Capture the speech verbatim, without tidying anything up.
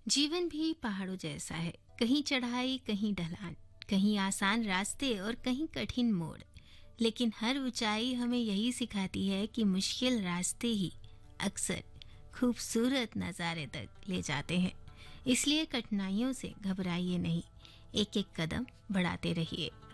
जीवन भी पहाड़ों जैसा है, कहीं चढ़ाई कहीं ढलान, कहीं आसान रास्ते और कहीं कठिन मोड़। लेकिन हर ऊंचाई हमें यही सिखाती है कि मुश्किल रास्ते ही अक्सर खूबसूरत नज़ारे तक ले जाते हैं। इसलिए कठिनाइयों से घबराइए नहीं, एक एक कदम बढ़ाते रहिए।